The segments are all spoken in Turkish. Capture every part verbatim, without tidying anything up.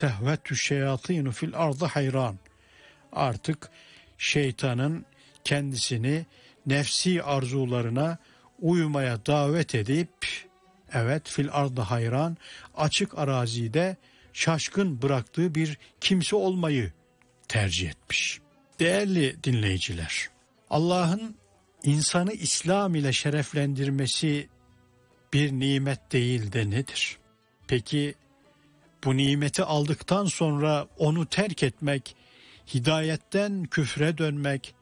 tehvetü şeyatînü fil ardı hayran. Artık şeytanın kendisini nefsi arzularına uymaya davet edip, evet, fil ardı hayran, açık arazide şaşkın bıraktığı bir kimse olmayı tercih etmiş. Değerli dinleyiciler, Allah'ın insanı İslam ile şereflendirmesi bir nimet değil de nedir? Peki bu nimeti aldıktan sonra onu terk etmek, hidayetten küfre dönmek,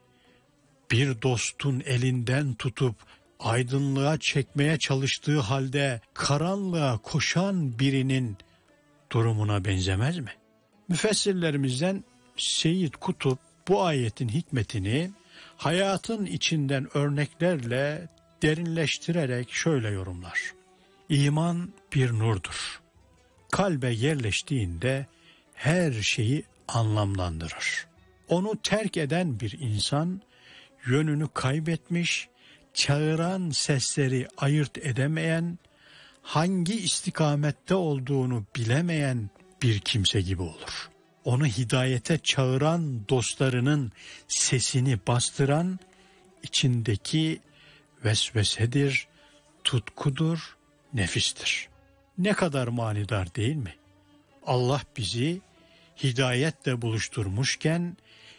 bir dostun elinden tutup aydınlığa çekmeye çalıştığı halde karanlığa koşan birinin durumuna benzemez mi? Müfessirlerimizden Seyyid Kutup bu ayetin hikmetini hayatın içinden örneklerle derinleştirerek şöyle yorumlar. İman bir nurdur. Kalbe yerleştiğinde her şeyi anlamlandırır. Onu terk eden bir insan yönünü kaybetmiş, çağıran sesleri ayırt edemeyen, hangi istikamette olduğunu bilemeyen bir kimse gibi olur. Onu hidayete çağıran dostlarının sesini bastıran içindeki vesvesedir, tutkudur, nefistir. Ne kadar manidar değil mi? Allah bizi hidayetle buluşturmuşken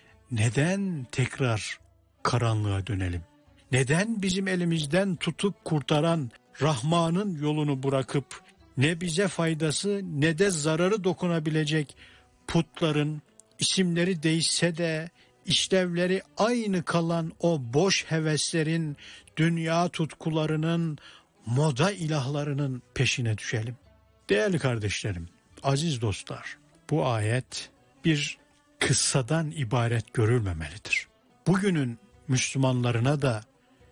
neden tekrar karanlığa dönelim? Neden bizim elimizden tutup kurtaran Rahman'ın yolunu bırakıp ne bize faydası ne de zararı dokunabilecek putların isimleri değişse de işlevleri aynı kalan o boş heveslerin, dünya tutkularının, moda ilahlarının peşine düşelim? Değerli kardeşlerim, aziz dostlar, bu ayet bir kıssadan ibaret görülmemelidir. Bugünün Müslümanlarına da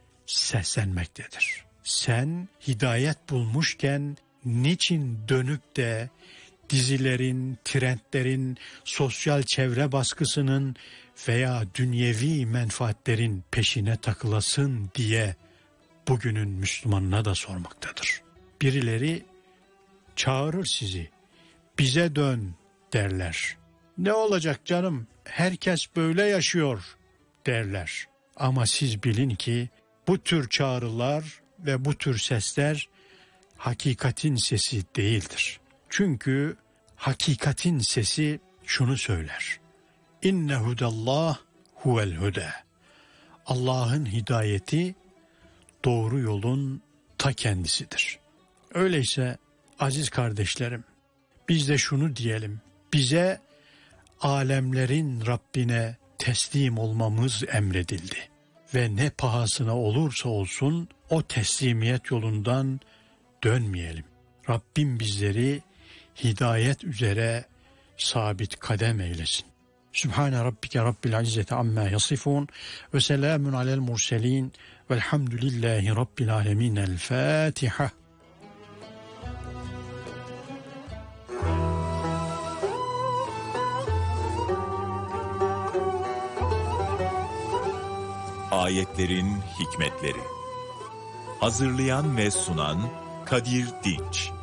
seslenmektedir. Sen hidayet bulmuşken niçin dönüp de dizilerin, trendlerin, sosyal çevre baskısının veya dünyevi menfaatlerin peşine takılasın diye bugünün Müslümanına da sormaktadır. Birileri çağırır sizi, bize dön derler. Ne olacak canım, herkes böyle yaşıyor derler. Ama siz bilin ki bu tür çağrılar ve bu tür sesler hakikatin sesi değildir. Çünkü hakikatin sesi şunu söyler. İnne hudallah huvel huda. Allah'ın hidayeti doğru yolun ta kendisidir. Öyleyse aziz kardeşlerim, biz de şunu diyelim. Bize alemlerin Rabbine teslim olmamız emredildi. Ve ne pahasına olursa olsun o teslimiyet yolundan dönmeyelim. Rabbim bizleri hidayet üzere sabit kadem eylesin. Sübhane Rabbike Rabbil İzzeti amma yasifun ve selamun alel murselin velhamdülillahi Rabbil alemin. El Fatiha. Ayetlerin hikmetleri. Hazırlayan ve sunan Kadir Dinç.